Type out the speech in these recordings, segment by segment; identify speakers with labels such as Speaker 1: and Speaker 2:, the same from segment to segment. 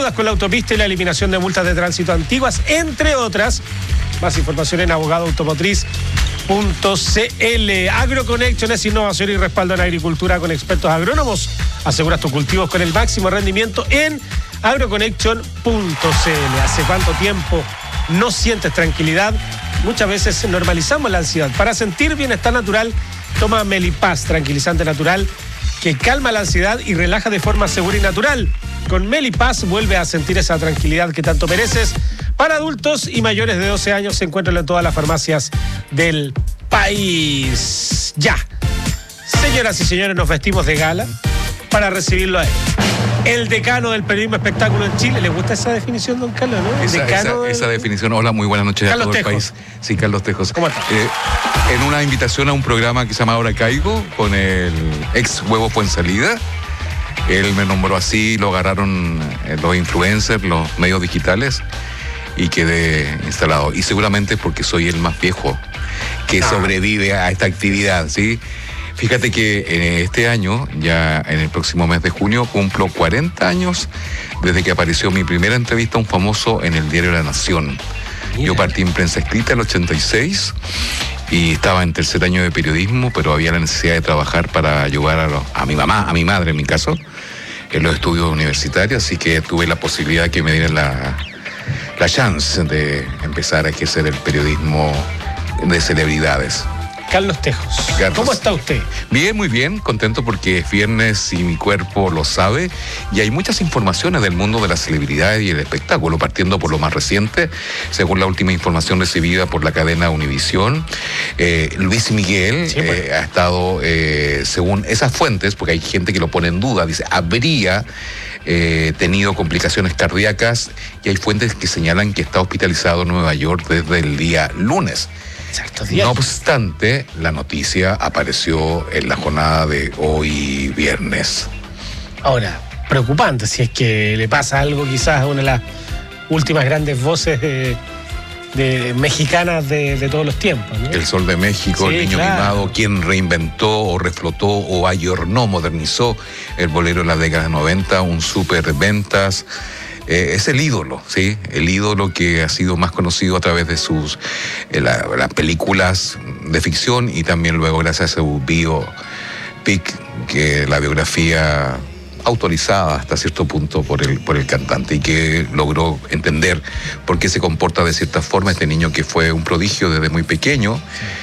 Speaker 1: deudas con la autopista y la eliminación de multas de tránsito antiguas, entre otras. Más información en abogadoautomotriz.cl. AgroConnection es innovación y respaldo en agricultura con expertos agrónomos. Aseguras tus cultivos con el máximo rendimiento en agroconnection.cl. ¿Hace cuánto tiempo no sientes tranquilidad? Muchas veces normalizamos la ansiedad. Para sentir bienestar natural, toma Melipaz, tranquilizante natural que calma la ansiedad y relaja de forma segura y natural. Con Melipaz vuelve a sentir esa tranquilidad que tanto mereces. Para adultos y mayores de 12 años se encuentran en todas las farmacias del país. Ya. Señoras y señores, nos vestimos de gala para recibirlo a él. El decano del periodismo espectáculo en Chile. ¿Le gusta esa definición, don Carlos, no?
Speaker 2: Esa definición. Hola, muy buenas noches
Speaker 1: Carlos
Speaker 2: a todo
Speaker 1: Tejos.
Speaker 2: el país. Sí, Carlos Tejos.
Speaker 1: ¿Cómo está?
Speaker 2: En una invitación a un programa que se llama Ahora Caigo, con el ex Huevo Fuensalida. Él me nombró así, lo agarraron los influencers, los medios digitales, y quedé instalado. Y seguramente porque soy el más viejo que sobrevive a esta actividad, ¿sí? Fíjate que este año, ya en el próximo mes de junio, cumplo 40 años desde que apareció mi primera entrevista a un famoso en el diario La Nación. Mira. Yo partí en prensa escrita en el 86 y estaba en tercer año de periodismo, pero había la necesidad de trabajar para ayudar a mi mamá, a mi madre en mi caso, en los estudios universitarios, así que tuve la posibilidad que me dieran la chance de empezar a ejercer el periodismo de celebridades.
Speaker 1: Carlos Tejos.
Speaker 2: Carlos.
Speaker 1: ¿Cómo está usted?
Speaker 2: Bien, muy bien, contento porque es viernes y mi cuerpo lo sabe y hay muchas informaciones del mundo de las celebridades y el espectáculo, partiendo por lo más reciente, según la última información recibida por la cadena Univisión. Luis Miguel
Speaker 1: sí, pues.
Speaker 2: Ha estado, según esas fuentes, porque hay gente que lo pone en duda, dice, habría tenido complicaciones cardíacas y hay fuentes que señalan que está hospitalizado en Nueva York desde el día lunes.
Speaker 1: Exacto.
Speaker 2: No obstante, la noticia apareció en la jornada de hoy viernes.
Speaker 1: Ahora, preocupante si es que le pasa algo quizás a una de las últimas grandes voces de mexicanas de todos los tiempos, ¿no?
Speaker 2: El Sol de México,
Speaker 1: sí,
Speaker 2: el niño
Speaker 1: claro.
Speaker 2: mimado, quien reinventó o reflotó o ayornó, modernizó el bolero de las décadas 90, un súper ventas. Es el ídolo, ¿sí? El ídolo que ha sido más conocido a través de sus las películas de ficción y también luego gracias a su biopic, que la biografía autorizada hasta cierto punto por el cantante y que logró entender por qué se comporta de cierta forma este niño que fue un prodigio desde muy pequeño,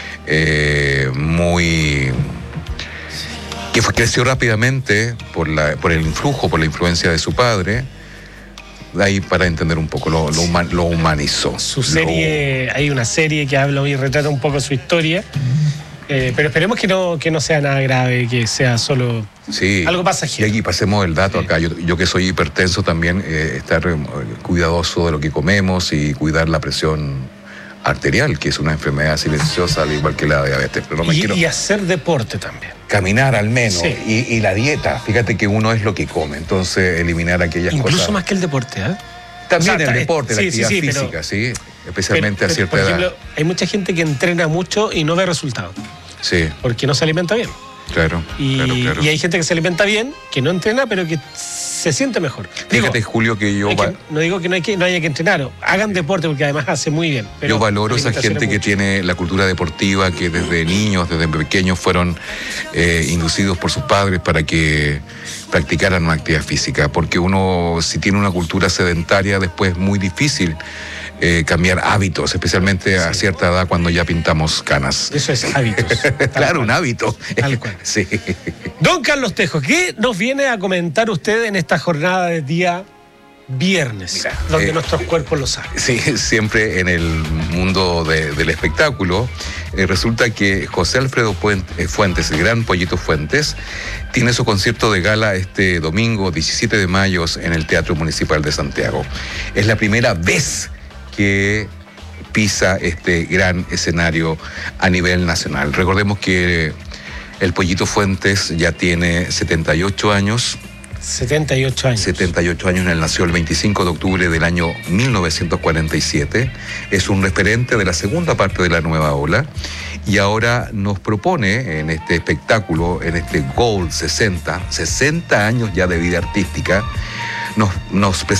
Speaker 2: creció rápidamente por el influjo, por la influencia de su padre. De ahí para entender un poco, lo humanizó.
Speaker 1: Su serie, hay una serie que habla y retrata un poco su historia, pero esperemos que no sea nada grave, que sea solo algo pasajero.
Speaker 2: Y aquí pasemos el dato acá, yo que soy hipertenso también, estar cuidadoso de lo que comemos y cuidar la presión arterial, que es una enfermedad silenciosa al igual que la diabetes. Pero no
Speaker 1: y hacer deporte también.
Speaker 2: Caminar al menos,
Speaker 1: sí.
Speaker 2: y la dieta, fíjate que uno es lo que come, entonces eliminar aquellas cosas.
Speaker 1: Incluso más que el deporte, ¿eh?
Speaker 2: También el deporte, la actividad física, sí, especialmente a cierta edad.
Speaker 1: Por ejemplo, hay mucha gente que entrena mucho y no ve resultados.
Speaker 2: Sí.
Speaker 1: Porque no se alimenta bien.
Speaker 2: Claro, claro.
Speaker 1: Y hay gente que se alimenta bien, que no entrena, pero que se siente mejor.
Speaker 2: Fíjate, Julio, que yo...
Speaker 1: no digo que no haya que entrenar, hagan deporte porque además hace muy bien. Pero
Speaker 2: yo valoro esa gente que tiene la cultura deportiva, que desde niños, desde pequeños fueron inducidos por sus padres para que practicaran una actividad física, porque uno, si tiene una cultura sedentaria, después es muy difícil cambiar hábitos, especialmente a cierta edad cuando ya pintamos canas.
Speaker 1: Eso es hábitos.
Speaker 2: Claro, un hábito.
Speaker 1: Tal cual.
Speaker 2: Sí.
Speaker 1: Don Carlos Tejos, ¿qué nos viene a comentar usted en esta jornada de día viernes? Mira, donde nuestros cuerpos lo saben.
Speaker 2: Sí, siempre en el mundo del espectáculo, resulta que José Alfredo Fuentes, el gran Pollito Fuentes, tiene su concierto de gala este domingo 17 de mayo en el Teatro Municipal de Santiago. Es la primera vez que pisa este gran escenario a nivel nacional. Recordemos que el Pollito Fuentes ya tiene 78 años.
Speaker 1: 78 años.
Speaker 2: 78 años, él nació el 25 de octubre del año 1947. Es un referente de la segunda parte de la nueva ola y ahora nos propone en este espectáculo, en este Gold 60 años ya de vida artística, nos